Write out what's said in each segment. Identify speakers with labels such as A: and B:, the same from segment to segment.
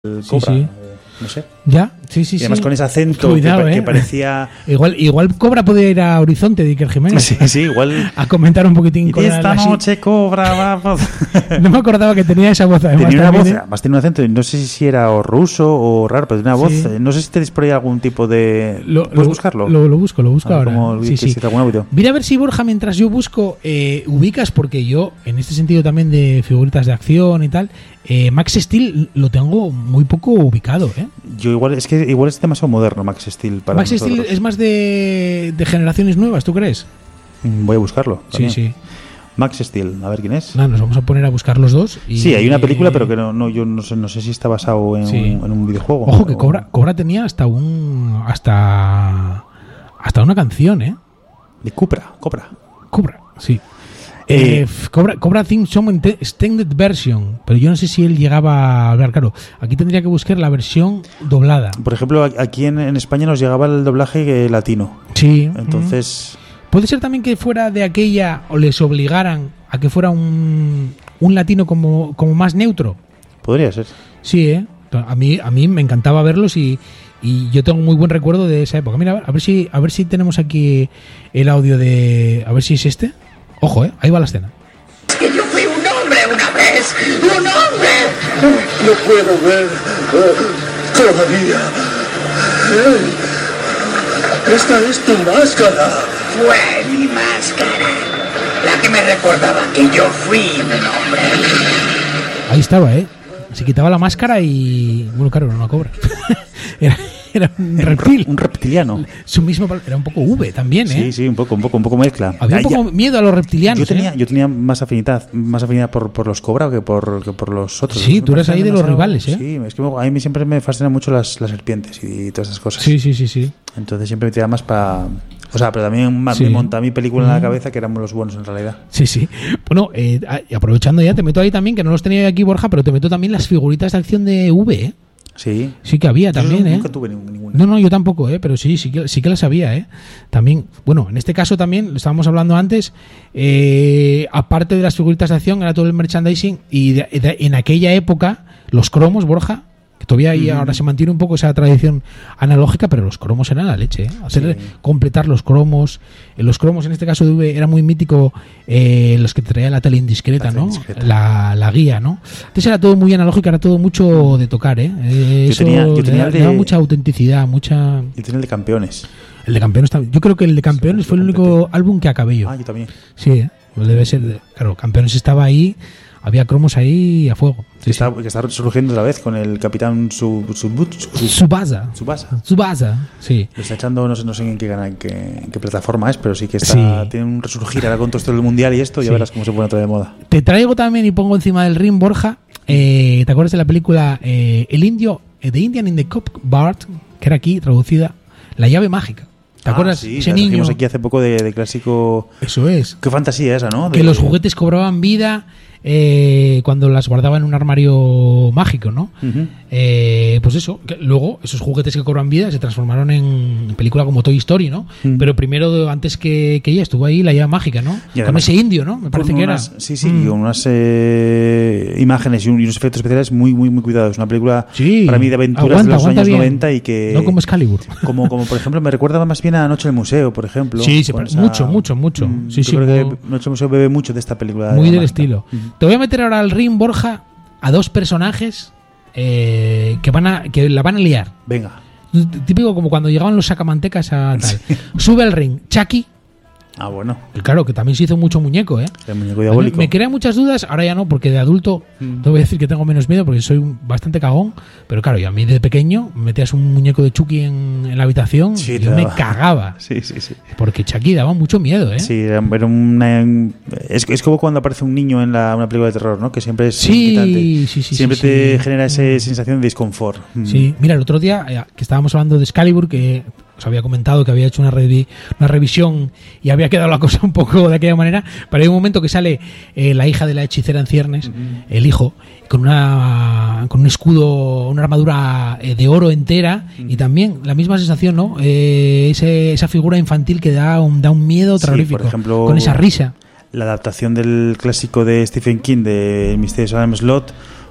A: Cobra,
B: sí.
A: No sé.
B: Ya, sí.
A: Y además con ese acento
B: Cuidado,
A: que parecía...
B: Igual Cobra podía ir a Horizonte de Iker Jiménez.
A: Sí, igual...
B: A comentar un poquitín
A: y
B: con
A: esta noche Cobra, vamos.
B: No me acordaba que tenía esa voz. Además,
A: tenía una voz,
B: también,
A: además tenía un acento, no sé si era o ruso o raro, pero tenía una voz,
B: sí.
A: No sé si tenéis por ahí algún tipo de... ¿Puedes buscarlo?
B: Lo busco ahora.
A: Sí.
B: Mira a ver si, Borja, mientras yo busco, ubicas, porque yo, en este sentido también de figuritas de acción y tal, Max Steel lo tengo muy poco ubicado, ¿eh?
A: Yo igual es demasiado moderno Max Steel para
B: Max
A: nosotros.
B: Steel es más de generaciones nuevas, ¿tú crees?
A: Voy a buscarlo.
B: Sí.
A: Max Steel, a ver quién es.
B: Nos vamos a poner a buscar los dos.
A: Sí, hay una película, pero que yo no sé si está basado en un videojuego.
B: Ojo, que Cobra tenía hasta una canción, ¿eh?
A: De Cobra,
B: sí. Cobra Theme Song Extended Version, pero yo no sé si él llegaba a hablar. Claro, aquí tendría que buscar la versión doblada.
A: Por ejemplo, aquí en España nos llegaba el doblaje latino.
B: Sí.
A: Entonces...
B: Puede ser también que fuera de aquella o les obligaran a que fuera un latino como más neutro.
A: Podría ser.
B: Sí, a mí me encantaba verlos y yo tengo muy buen recuerdo de esa época. Mira, a ver si tenemos aquí el audio de... A ver si es este. Ojo, ahí va la escena.
C: Es que yo fui un hombre una vez. ¡Un hombre!
D: No puedo ver todavía. Esta es tu máscara.
C: Fue mi máscara. La que me recordaba que yo fui un hombre.
B: Ahí estaba, Se quitaba la máscara y... Bueno, claro, era una cobra. Era un reptil.
A: Un reptiliano.
B: Su mismo era un poco V también,
A: Sí, un poco mezcla.
B: Había un poco miedo a los reptilianos.
A: Yo tenía más afinidad por los Cobra que por los otros.
B: Sí, tú eres ahí de los rivales,
A: Sí, es que a mí siempre me fascinan mucho las serpientes y todas esas cosas.
B: Sí.
A: Entonces siempre me tiraba más para... O sea, pero también me monta mi película en la cabeza que éramos los buenos en realidad. Sí.
B: Bueno, aprovechando ya, te meto ahí también, que no los tenía aquí, Borja, pero te meto también las figuritas de acción de V,
A: Sí.
B: Sí que había también,
A: Nunca tuve ninguna.
B: No, yo tampoco, pero sí que las había, También, bueno, en este caso también, lo estábamos hablando antes, aparte de las figuritas de acción, era todo el merchandising y en aquella época, los cromos, Borja, que todavía ahí ahora se mantiene un poco esa tradición analógica, pero los cromos eran la leche, completar los cromos. Los cromos en este caso de V era muy mítico, los que traía la tele indiscreta, ¿no? La guía, ¿no? Entonces era todo muy analógico, era todo mucho de tocar, Eso le daba mucha autenticidad, mucha...
A: Yo tenía el de Campeones.
B: El de Campeones también. Yo creo que el de Campeones fue el único álbum que acabé yo.
A: Yo también.
B: Sí, pues debe ser. Claro, Campeones estaba ahí, había cromos ahí a fuego.
A: Que está surgiendo otra vez con el capitán
B: Tsubasa. Sí.
A: Lo está echando, no sé en qué canal, en qué plataforma es, pero sí que tiene un resurgir ahora con todo esto del mundial y esto, ya verás cómo se pone otra de moda.
B: Te traigo también y pongo encima del ring, Borja. ¿Te acuerdas de la película El Indio, The Indian in the Cupboard, que era aquí traducida La llave mágica? ¿Te acuerdas?
A: Sí,
B: ese
A: la
B: niño.
A: trajimos aquí hace poco de clásico.
B: Eso es.
A: Qué fantasía esa, ¿no?
B: Que los juguetes cobraban vida cuando las guardaba en un armario mágico, ¿no?
A: Uh-huh.
B: Pues eso, que luego esos juguetes que cobran vida se transformaron en película como Toy Story, ¿no?
A: Uh-huh.
B: Pero primero, antes que ella, estuvo ahí la llave mágica, ¿no?
A: Y además,
B: con ese indio, ¿no? Me parece que era.
A: Sí, y con unas imágenes y unos efectos especiales muy cuidados. Una película para mí de aventuras de los años bien. 90 y que...
B: No como Excalibur.
A: Como por ejemplo, me recuerda más bien a Noche del Museo, por ejemplo.
B: Sí, mucho. Sí,
A: creo que Noche del Museo bebe mucho de esta película.
B: Muy del estilo. Uh-huh. Te voy a meter ahora al ring, Borja, a dos personajes que la van a liar.
A: Venga.
B: Típico como cuando llegaban los sacamantecas a tal. Sí. Sube al ring Chucky.
A: Bueno.
B: Claro, que también se hizo mucho muñeco,
A: El muñeco diabólico.
B: Me crea muchas dudas, ahora ya no, porque de adulto te voy a decir que tengo menos miedo porque soy bastante cagón, pero claro, y a mí de pequeño me metías un muñeco de Chucky en la habitación y yo me cagaba.
A: Sí.
B: Porque Chucky daba mucho miedo,
A: Sí, era es como cuando aparece un niño en una película de terror, ¿no? Que siempre es
B: inquietante.
A: Siempre te genera esa sensación de disconfort.
B: Sí, mira, el otro día que estábamos hablando de Excalibur, que os había comentado que había hecho una revisión y había quedado la cosa un poco de aquella manera, pero hay un momento que sale la hija de la hechicera en ciernes, el hijo, con un escudo, una armadura de oro entera, y también la misma sensación, ¿no? Esa figura infantil que da un miedo terrorífico,
A: por ejemplo,
B: con esa risa.
A: La adaptación del clásico de Stephen King de El misterio de Salem Slot,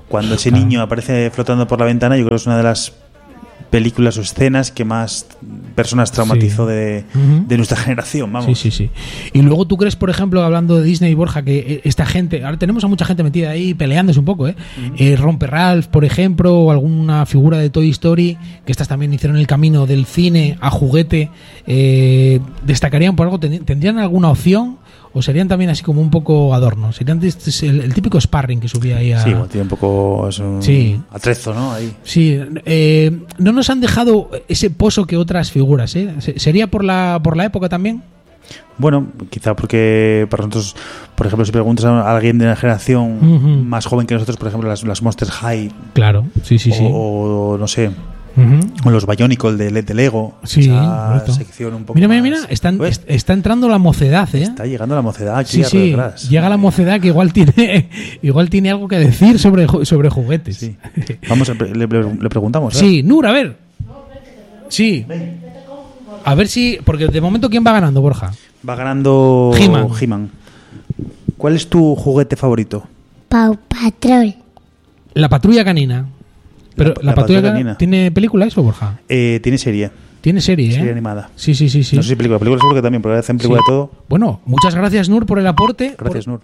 A: cuando ese niño aparece flotando por la ventana, yo creo que es una de las películas o escenas que más personas traumatizó de nuestra generación, vamos.
B: Sí. Y luego tú crees, por ejemplo, hablando de Disney y Borja, que esta gente, ahora tenemos a mucha gente metida ahí peleándose un poco, Romper Ralph, por ejemplo, o alguna figura de Toy Story, que estas también hicieron el camino del cine a juguete, ¿destacarían por algo? ¿Tendrían alguna opción? ¿O serían también así como un poco adorno? Serían el típico sparring que subía ahí a...
A: Sí, bueno, tiene un poco atrezo, ¿no? Ahí.
B: Sí, no nos han dejado ese pozo que otras figuras, ¿eh? ¿Sería por la época también?
A: Bueno, quizá porque para nosotros, por ejemplo, si preguntas a alguien de una generación más joven que nosotros, por ejemplo, las Monster High...
B: Claro, sí.
A: O no sé... O los Bionicle de Lego, esa sección un poco
B: mira, está entrando la mocedad, ¿eh?
A: Está llegando la mocedad aquí detrás.
B: Llega la mocedad que igual tiene algo que decir sobre juguetes.
A: Sí. Vamos, le preguntamos.
B: Sí, Nur, a ver. Sí. A ver si... Porque de momento, ¿quién va ganando, Borja?
A: Va ganando
B: He-Man.
A: ¿Cuál es tu juguete favorito?
E: Paw Patrol.
B: La patrulla canina. Pero la patrulla canina, ¿tiene película eso, Borja?
A: Tiene serie.
B: Tiene serie,
A: Serie animada.
B: Sí.
A: No sé si película seguro que también, porque hacen película de todo.
B: Bueno, muchas gracias, Nur, por el aporte.
A: Gracias, Nur.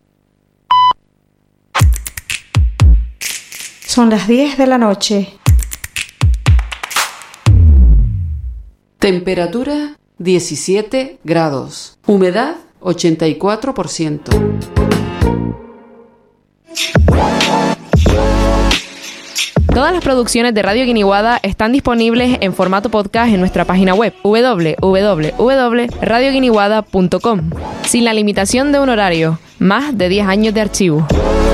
F: Son las 10 de la noche.
G: Temperatura 17 grados. Humedad 84%.
H: Todas las producciones de Radio Guiniguada están disponibles en formato podcast en nuestra página web www.radioguiniguada.com, sin la limitación de un horario, más de 10 años de archivo.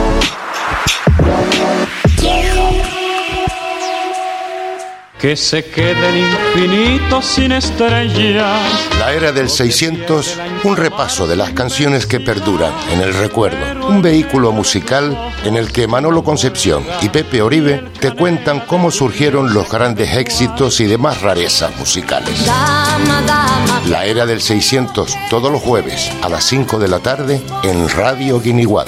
I: Que se quede el infinito sin estrellas.
J: La era del 600, un repaso de las canciones que perduran en el recuerdo. Un vehículo musical en el que Manolo Concepción y Pepe Oribe te cuentan cómo surgieron los grandes éxitos y demás rarezas musicales. La era del 600, todos los jueves a las 5 de la tarde en Radio Guiniguada.